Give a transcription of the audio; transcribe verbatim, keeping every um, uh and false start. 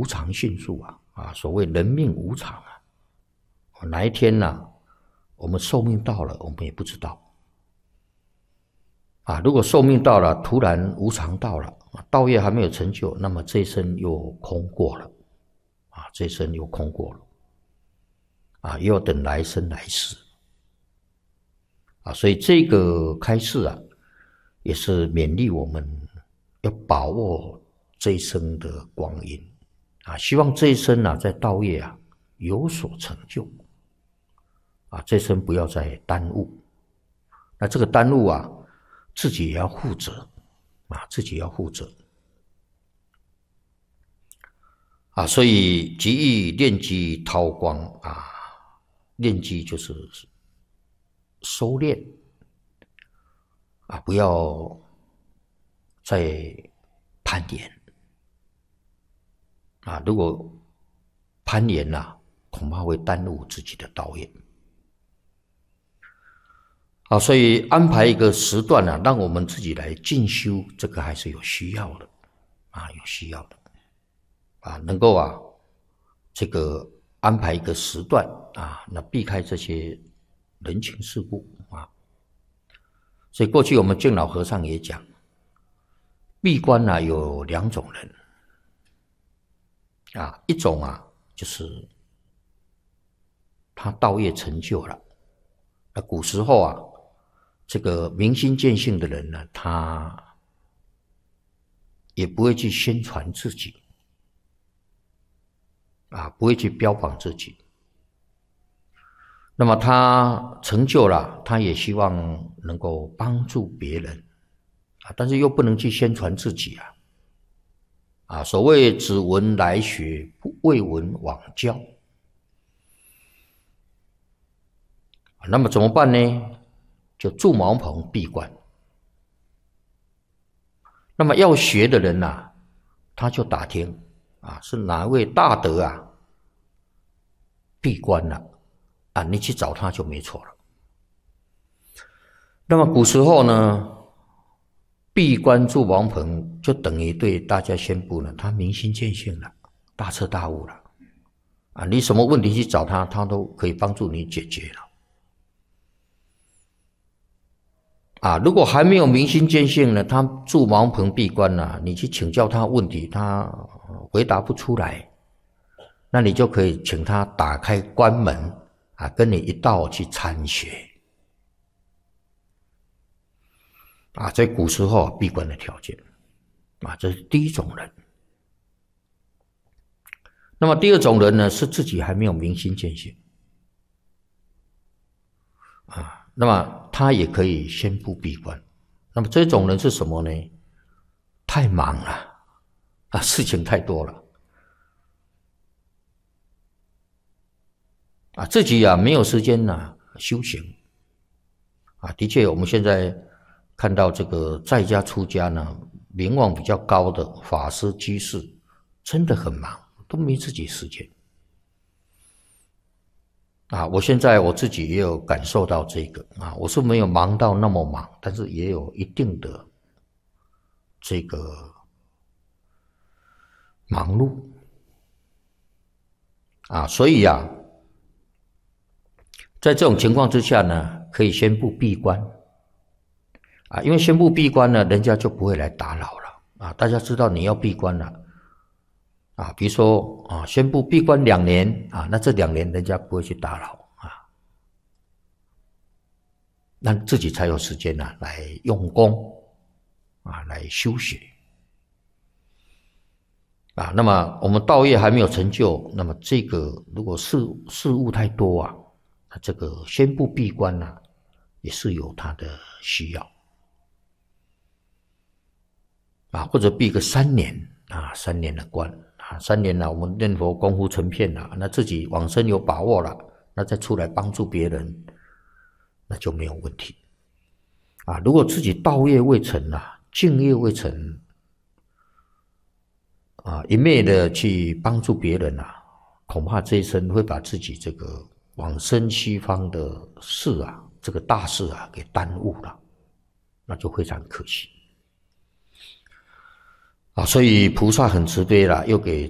无常迅速啊啊，所谓人命无常啊，哪一天呢、啊，我们寿命到了，我们也不知道啊。如果寿命到了，突然无常到了，道业还没有成就，那么这一生又空过了啊，这一生又空过了啊，又要等来生来世啊。所以这个开示啊，也是勉励我们要把握这一生的光阴啊，希望这一生啊，在道业啊有所成就啊，这一生不要再耽误。那这个耽误啊，自己也要负责啊，自己要负责啊。所以即欲炼机韬光啊，炼机就是收敛啊，不要再攀岩啊！如果攀岩呐、啊，恐怕会耽误自己的道业啊。所以安排一个时段啊，让我们自己来进修，这个还是有需要的啊，有需要的啊，能够啊，这个安排一个时段啊，那避开这些人情世故啊。所以过去我们净老和尚也讲，闭关啊有两种人啊，一种啊就是他道业成就了。那古时候啊，这个明心见性的人呢，他也不会去宣传自己啊，不会去标榜自己。那么他成就了，他也希望能够帮助别人啊，但是又不能去宣传自己啊。啊，所谓只闻来学，未闻往教。那么怎么办呢？就住茅棚闭关。那么要学的人啊，他就打听啊，是哪位大德啊闭关了啊，你去找他就没错了。那么古时候呢，闭关住茅棚就等于对大家宣布了，他明心见性了，大彻大悟了啊！你什么问题去找他，他都可以帮助你解决了啊！如果还没有明心见性呢，他住茅棚闭关了、啊，你去请教他问题，他回答不出来，那你就可以请他打开关门啊，跟你一道去参学。啊，在古时候闭关的条件啊，这是第一种人。那么第二种人呢，是自己还没有明心见性啊，那么他也可以宣布闭关。那么这种人是什么呢？太忙了啊，事情太多了啊，自己啊没有时间啊修行啊。的确，我们现在看到这个在家出家呢，名望比较高的法师居士，真的很忙，都没自己时间啊。我现在我自己也有感受到这个啊，我是没有忙到那么忙，但是也有一定的这个忙碌啊，所以啊，在这种情况之下呢，可以宣布闭关。啊，因为宣布闭关呢，人家就不会来打扰了啊。大家知道你要闭关了啊，比如说啊，宣布闭关两年啊，那这两年人家不会去打扰啊，那自己才有时间呢、啊、来用功啊，来修学啊。那么我们道业还没有成就，那么这个如果事事务太多啊，那这个宣布闭关呢、啊，也是有它的需要。啊，或者闭个三年啊，三年的关啊，三年了、啊，我们念佛功夫成片了，那自己往生有把握了，那再出来帮助别人，那就没有问题啊。如果自己道业未成啊，敬业未成啊，一昧的去帮助别人啊，恐怕这一生会把自己这个往生西方的事啊，这个大事啊，给耽误了，那就非常可惜。啊，所以菩萨很慈悲啦，又给